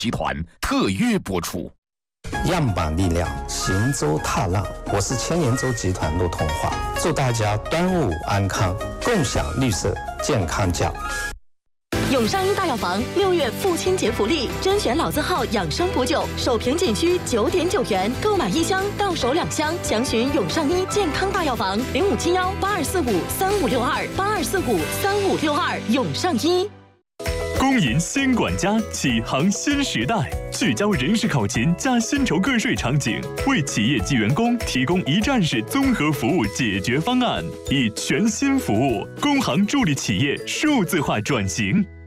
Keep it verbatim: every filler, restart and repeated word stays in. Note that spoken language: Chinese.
集团特约播出。 样板力量，行舟踏浪。我是千言舟集团陆同华，祝大家端午安康，共享绿色健康价。 永上医大药房六月父亲节福利，甄选老字号养生补酒，首瓶仅需九点九元，购买一箱到手两箱。详询永上医健康大药房零五七幺八二四五三五六二八二四五三五六二。永上医。 公银新管家启航新时代，聚焦人事考勤加薪酬个税场景，为企业及员工提供一站式综合服务解决方案，以全新服务工行助力企业数字化转型。